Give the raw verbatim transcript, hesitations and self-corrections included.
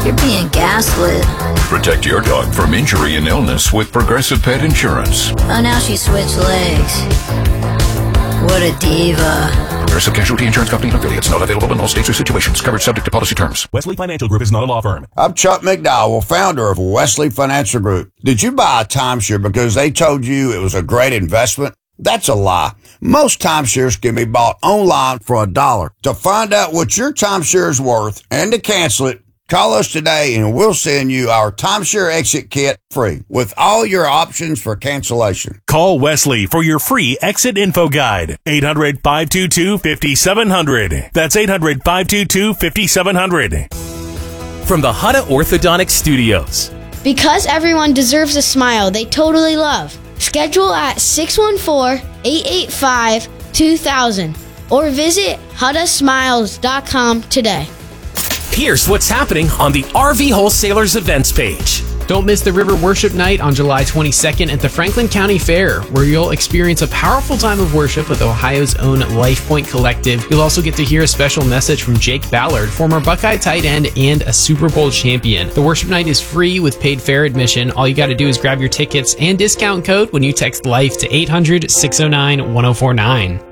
You're being gaslit. Protect your dog from injury and illness with Progressive Pet Insurance. Oh, now she switched legs. What a diva. Progressive Casualty Insurance Company and affiliates. Not available in all states or situations. Covered subject to policy terms. Wesley Financial Group is not a law firm. I'm Chuck McDowell, founder of Wesley Financial Group. Did you buy a timeshare because they told you it was a great investment? That's a lie. Most timeshares can be bought online for a dollar. To find out what your timeshare is worth and to cancel it, call us today and we'll send you our timeshare exit kit free with all your options for cancellation. Call Wesley for your free exit info guide. eight hundred, five two two, five seven zero zero. That's eight hundred, five two two, five seven zero zero. From the Hutta Orthodontic Studios. Because everyone deserves a smile they totally love. Schedule at six one four, eight eight five, two thousand or visit hutta smiles dot com today. Here's what's happening on the R V Wholesalers events page. Don't miss the River Worship Night on July twenty-second at the Franklin County Fair, where you'll experience a powerful time of worship with Ohio's own Life Point Collective. You'll also get to hear a special message from Jake Ballard, former Buckeye tight end and a Super Bowl champion. The Worship Night is free with paid fair admission. All you got to do is grab your tickets and discount code when you text LIFE to eight hundred, six oh nine, one oh four nine.